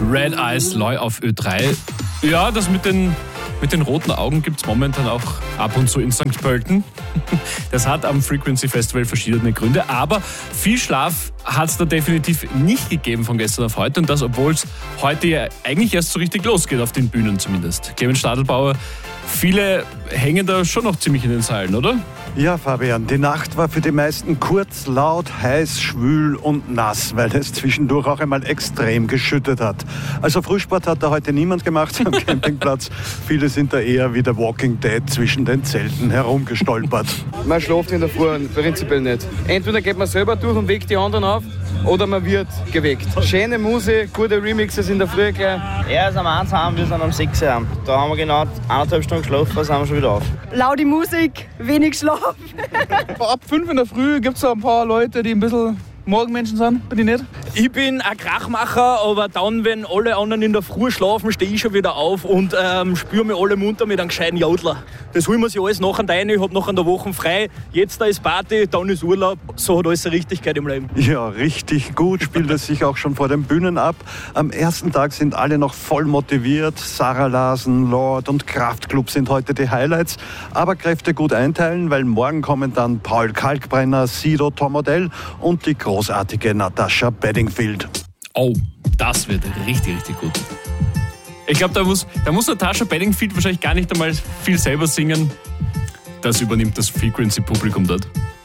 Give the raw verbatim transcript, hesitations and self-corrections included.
Red Eyes Loy auf Ö drei. Ja, das mit den, mit den roten Augen gibt es momentan auch ab und zu in Sankt Pölten. Das hat am Frequency Festival verschiedene Gründe, aber viel Schlaf hat es da definitiv nicht gegeben von gestern auf heute und das, obwohl es heute ja eigentlich erst so richtig losgeht, auf den Bühnen zumindest. Clemens Stadelbauer, viele hängen da schon noch ziemlich in den Seilen, oder? Ja, Fabian, die Nacht war für die meisten kurz, laut, heiß, schwül und nass, weil es zwischendurch auch einmal extrem geschüttet hat. Also Frühsport hat da heute niemand gemacht am Campingplatz. Viele sind da eher wie der Walking Dead zwischen den Zelten herumgestolpert. Man schläft in der Früh prinzipiell nicht. Entweder geht man selber durch und weckt die anderen auf, oder man wird geweckt. Schöne Musik, gute Remixes in der Früh gleich. Er ist am eins heim, wir sind am sechs heim. Da haben wir genau eineinhalb Stunden geschlafen, da sind wir schon wieder auf. Laute Musik, wenig Schlaf. Ab fünf in der Früh gibt es ein paar Leute, die ein bisschen Morgenmenschen sind, bin ich nicht. Ich bin ein Krachmacher, aber dann, wenn alle anderen in der Früh schlafen, stehe ich schon wieder auf und ähm, spüre mich alle munter mit einem gescheiten Jodler. Das holen wir sich alles nachher rein, ich habe nachher in der Woche frei. Jetzt da ist Party, dann ist Urlaub. So hat alles eine Richtigkeit im Leben. Ja, richtig gut spielt es sich auch schon vor den Bühnen ab. Am ersten Tag sind alle noch voll motiviert. Sarah Larsen, Lord und Kraftklub sind heute die Highlights. Aber Kräfte gut einteilen, weil morgen kommen dann Paul Kalkbrenner, Sido, Tom Odell und die großartige Natasha Bedingfield. Oh, das wird richtig, richtig gut. Ich glaube, da muss, da muss Natasha Bedingfield wahrscheinlich gar nicht einmal viel selber singen. Das übernimmt das Frequency-Publikum dort.